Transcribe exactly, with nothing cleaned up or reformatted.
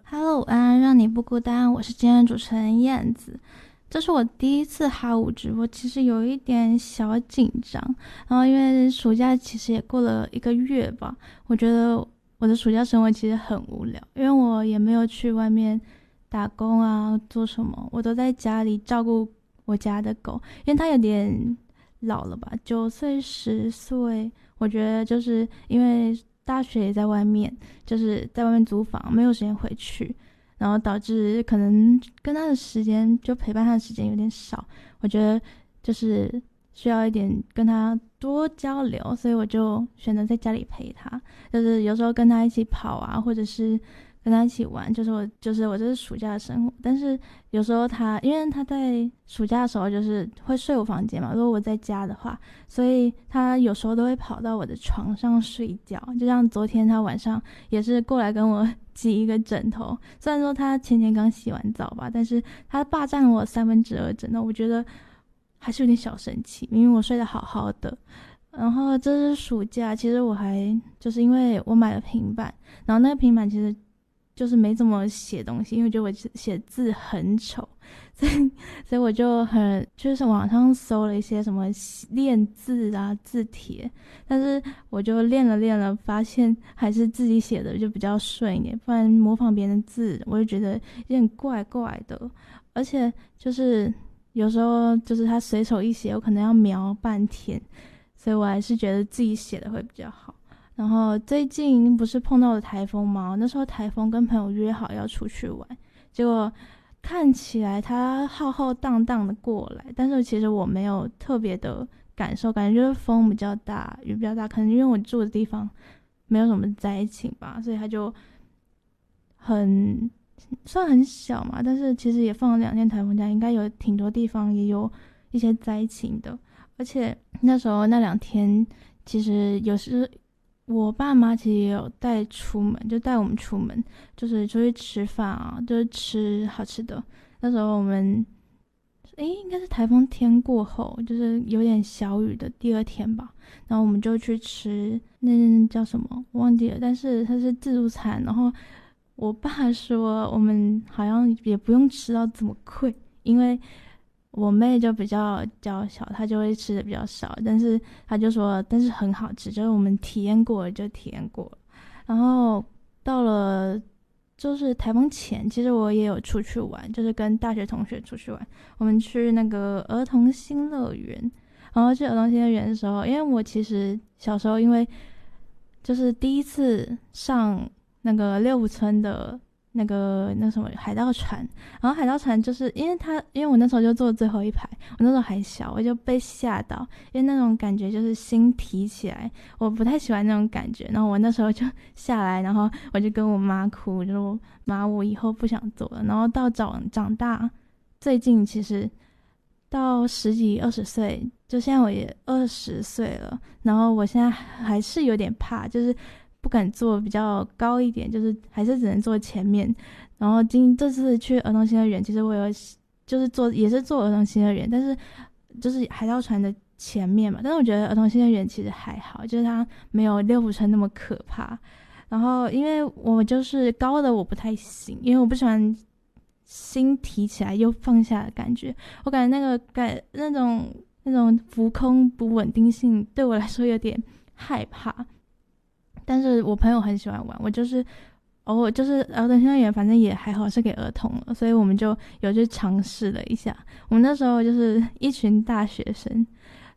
Hello，午安，让你不孤单。我是今天的主持人燕子。这是我第一次哈五直播，其实有一点小紧张。然后因为暑假其实也过了一个月吧，我觉得我的暑假生活其实很无聊，因为我也没有去外面打工啊，做什么，我都在家里照顾我家的狗，因为它有点老了吧，九岁十岁，我觉得就是因为大学也在外面，就是在外面租房，没有时间回去，然后导致可能跟他的时间就陪伴他的时间有点少，我觉得就是需要一点跟他多交流，所以我就选择在家里陪他，就是有时候跟他一起跑啊，或者是跟他一起玩，就是我就是我这是暑假的生活。但是有时候他因为他在暑假的时候就是会睡我房间嘛，如果我在家的话，所以他有时候都会跑到我的床上睡觉，就像昨天他晚上也是过来跟我挤一个枕头，虽然说他前天刚洗完澡吧，但是他霸占了我三分之二枕头，我觉得还是有点小生气，明明我睡得好好的。然后这是暑假，其实我还就是因为我买了平板，然后那个平板其实就是没怎么写东西，因为我觉得我写字很丑，所以所以我就很就是网上搜了一些什么练字啊字帖，但是我就练了练了，发现还是自己写的就比较顺一点，不然模仿别人的字我就觉得有点怪怪的，而且就是有时候就是他随手一写，我可能要描半天，所以我还是觉得自己写的会比较好。然后最近不是碰到了台风吗？那时候台风跟朋友约好要出去玩，结果看起来他浩浩荡荡的过来，但是其实我没有特别的感受，感觉就是风比较大，雨比较大，可能因为我住的地方没有什么灾情吧，所以他就很虽然很小嘛，但是其实也放了两天台风假，应该有挺多地方也有一些灾情的，而且那时候那两天其实有时。我爸妈其实也有带出门，就带我们出门，就是出去吃饭啊，就是吃好吃的。那时候我们，诶，应该是台风天过后，就是有点小雨的第二天吧。然后我们就去吃那叫什么，我忘记了，但是它是自助餐。然后我爸说，我们好像也不用吃到这么贵，因为我妹就比较娇小，她就会吃的比较少，但是她就说，但是很好吃，就是我们体验过了就体验过了。然后到了就是台风前，其实我也有出去玩，就是跟大学同学出去玩，我们去那个儿童新乐园。然后去儿童新乐园的时候，因为我其实小时候因为就是第一次上那个六福村的那个那什么海盗船，然后海盗船就是因为他，因为我那时候就坐最后一排，我那时候还小，我就被吓到，因为那种感觉就是心提起来，我不太喜欢那种感觉，然后我那时候就下来，然后我就跟我妈哭，就说妈，我以后不想坐了。然后到长长大，最近其实到十几二十岁，就现在我也二十岁了，然后我现在还是有点怕，就是不敢坐比较高一点，就是还是只能坐前面。然后今这次去儿童新乐园，其实我有就是坐也是坐儿童新乐园，但是就是海盗船的前面嘛。但是我觉得儿童新乐园其实还好，就是它没有六福村那么可怕。然后因为我就是高的我不太行，因为我不喜欢心提起来又放下的感觉，我感觉那个感那种那种浮空不稳定性对我来说有点害怕。但是我朋友很喜欢玩，我就是偶尔就是儿童新乐园，反正也还好是给儿童了，所以我们就有去尝试了一下。我们那时候就是一群大学生，